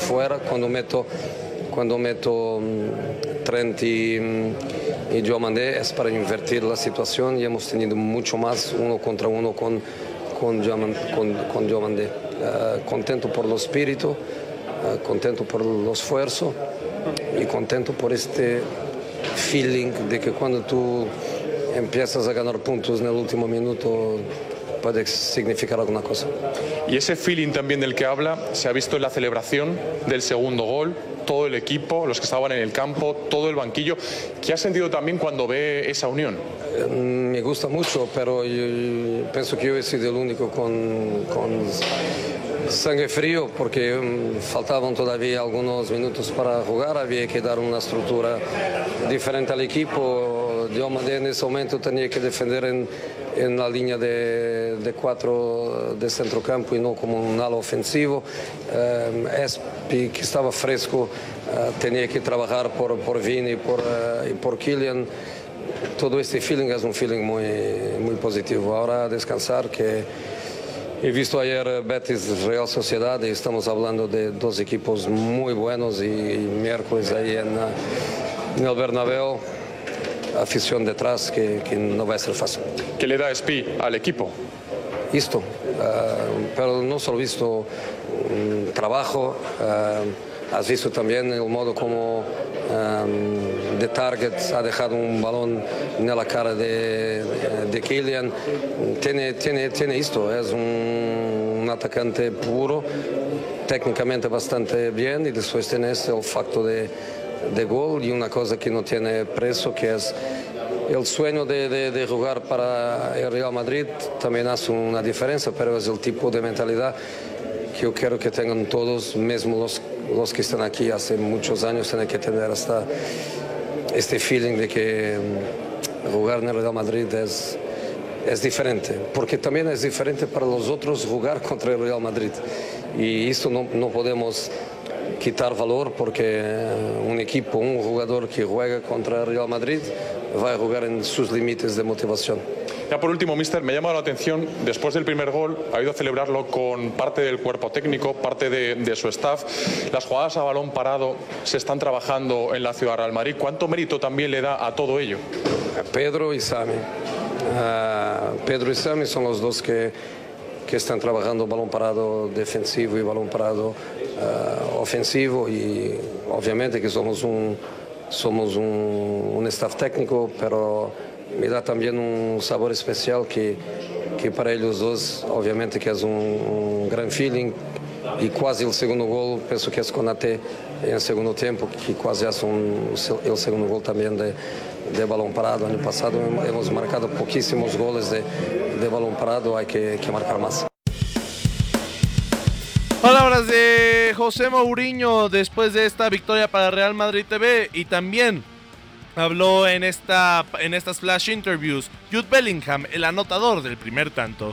fuera. Cuando meto Trent y Diomandé es para invertir la situación y hemos tenido mucho más uno contra uno con Diomandé. Contento por el espíritu, contento por el esfuerzo y contento por este feeling de que cuando tú empiezas a ganar puntos en el último minuto puede significar alguna cosa. Y ese feeling también del que habla se ha visto en la celebración del segundo gol, todo el equipo, los que estaban en el campo, todo el banquillo. ¿Qué has sentido también cuando ve esa unión? Me gusta mucho, pero yo pienso que yo he sido el único con sangre frío porque faltaban todavía algunos minutos para jugar, había que dar una estructura diferente al equipo. Diomandé en ese momento tenía que defender en la línea de 4 de centrocampo y no como un ala ofensivo. Espi, que estaba fresco, tenía que trabajar por Vini y por Kylian. Todo este feeling es un feeling muy positivo. Ahora a descansar, que he visto ayer Betis Real Sociedad y estamos hablando de dos equipos muy buenos y miércoles ahí en el Bernabéu, afición detrás que no va a ser fácil. ¿Qué le da Espi al equipo? Esto, pero no solo visto trabajo, has visto también el modo como de Target ha dejado un balón en la cara de Kylian. Tiene esto, es un atacante puro, técnicamente bastante bien, y después tiene el factor de gol y una cosa que no tiene precio, que es el sueño de jugar para el Real Madrid. También hace una diferencia, pero es el tipo de mentalidad que yo quiero que tengan todos, mismo los que están aquí hace muchos años, tienen que tener hasta este feeling de que jugar en el Real Madrid es diferente, porque también es diferente para los otros jugar contra el Real Madrid, y esto no podemos quitar valor, porque un equipo, un jugador que juega contra el Real Madrid va a jugar en sus límites de motivación. Ya por último, míster, me ha llamado la atención, después del primer gol, ha ido a celebrarlo con parte del cuerpo técnico, parte de su staff. Las jugadas a balón parado se están trabajando en la ciudad de Real Madrid. ¿Cuánto mérito también le da a todo ello? Pedro y Sami. Pedro y Sami son los dos que están trabajando balón parado defensivo y balón parado ofensivo, y obviamente que somos un staff técnico, pero me da también un sabor especial que para ellos dos, obviamente que es un gran feeling, y casi el segundo gol, pienso que es con AT en el segundo tiempo, que casi hace el segundo gol también de balón parado. Año pasado hemos marcado poquísimos goles de balón parado, hay que marcar más. Palabras de José Mourinho después de esta victoria para Real Madrid TV, y también habló en estas flash interviews Jude Bellingham, el anotador del primer tanto.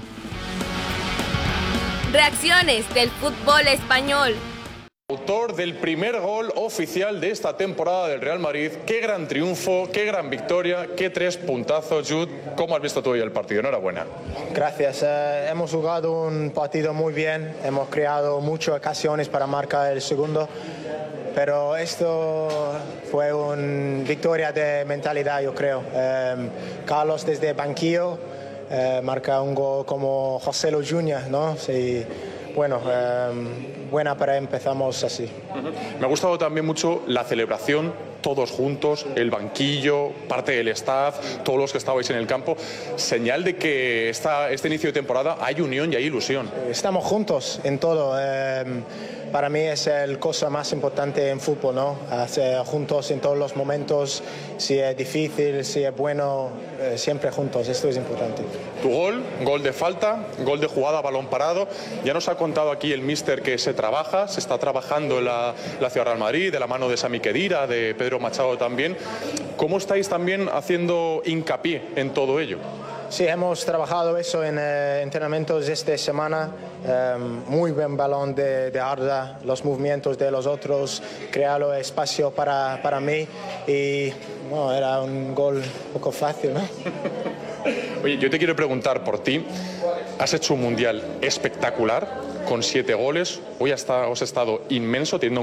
Reacciones del fútbol español. Autor del primer gol oficial de esta temporada del Real Madrid. Qué gran triunfo, qué gran victoria, qué 3 puntazos. Jude, ¿cómo has visto tú hoy el partido? Enhorabuena. Gracias, hemos jugado un partido muy bien, hemos creado muchas ocasiones para marcar el segundo, pero esto fue una victoria de mentalidad, yo creo. Carlos desde el banquillo marca un gol como José Lo Jr., ¿no? Sí. Bueno, buena para empezamos así. Me ha gustado también mucho la celebración, todos juntos, el banquillo, parte del staff, todos los que estabais en el campo. Señal de que este inicio de temporada hay unión y hay ilusión. Estamos juntos en todo. Para mí es la cosa más importante en fútbol, ¿no? Hacer juntos en todos los momentos, si es difícil, si es bueno, siempre juntos, esto es importante. Tu gol de falta, gol de jugada, balón parado. Ya nos ha contado aquí el míster que se está trabajando en la ciudad de Real Madrid, de la mano de Sami Khedira, de Pedro Machado también. ¿Cómo estáis también haciendo hincapié en todo ello? Sí, hemos trabajado eso en entrenamientos esta semana. Muy buen balón de Arda, los movimientos de los otros, crearlo espacio para mí, y bueno, era un gol un poco fácil, ¿no? Oye, yo te quiero preguntar por ti. Has hecho un mundial espectacular con 7 goles. Hoy os ha estado inmenso, teniendo